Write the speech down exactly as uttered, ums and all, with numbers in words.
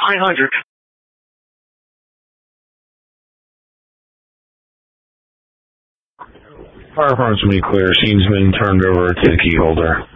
Hi, Hunter. Fire department's been clear. Scene's been turned over to the key holder.